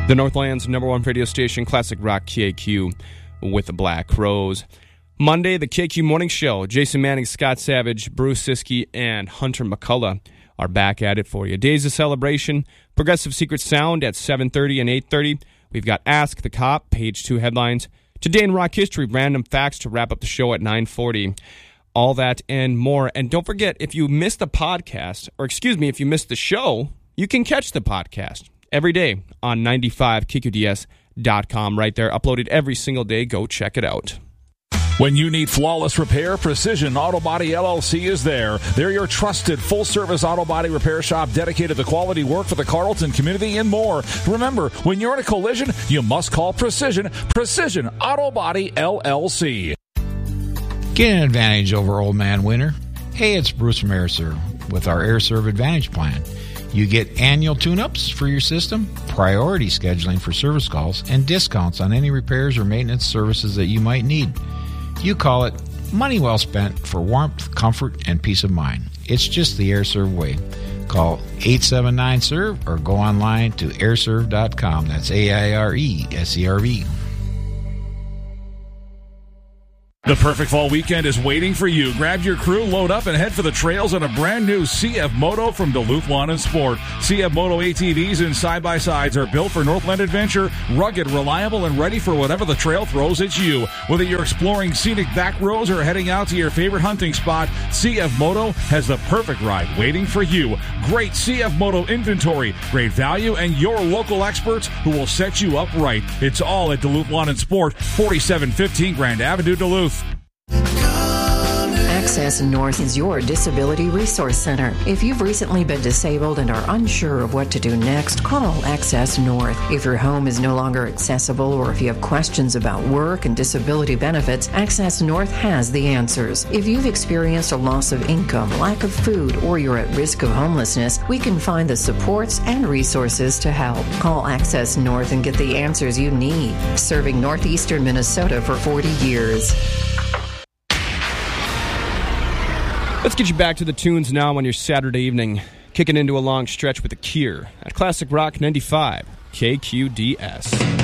The Northland's number one radio station, Classic Rock KQ with the Black Rose. Monday, the KQ Morning Show. Jason Manning, Scott Savage, Bruce Siskey, and Hunter McCullough are back at it for you. Days of Celebration, Progressive Secret Sound at 7:30 and 8:30. We've got Ask the Cop, page 2 headlines. Today in Rock History, random facts to wrap up the show at 9:40. All that and more. And don't forget, if you missed the podcast, if you missed the show, you can catch the podcast every day on 95kkqds.com right there. Uploaded every single day. Go check it out. When you need flawless repair, Precision Auto Body LLC is there. They're your trusted full-service auto body repair shop dedicated to quality work for the Carleton community and more. Remember, when you're in a collision, you must call Precision Auto Body LLC. Get an advantage over Old Man Winter. Hey, it's Bruce from AirServe with our AirServe Advantage plan. You get annual tune-ups for your system, priority scheduling for service calls, and discounts on any repairs or maintenance services that you might need. You call it money well spent for warmth, comfort, and peace of mind. It's just the AirServe way. Call 879-SERVE or go online to airserve.com. That's AIRESERV. The perfect fall weekend is waiting for you. Grab your crew, load up, and head for the trails on a brand new CF Moto from Duluth Lawn and Sport. CF Moto ATVs and side-by-sides are built for Northland adventure, rugged, reliable, and ready for whatever the trail throws at you. Whether you're exploring scenic back roads or heading out to your favorite hunting spot, CF Moto has the perfect ride waiting for you. Great CF Moto inventory, great value, and your local experts who will set you up right. It's all at Duluth Lawn and Sport, 4715 Grand Avenue, Duluth. Access North is your disability resource center. If you've recently been disabled and are unsure of what to do next, call Access North. If your home is no longer accessible or if you have questions about work and disability benefits, Access North has the answers. If you've experienced a loss of income, lack of food, or you're at risk of homelessness, we can find the supports and resources to help. Call Access North and get the answers you need. Serving northeastern Minnesota for 40 years. Let's get you back to the tunes now on your Saturday evening, kicking into a long stretch with The Cure at Classic Rock 95 KQDS.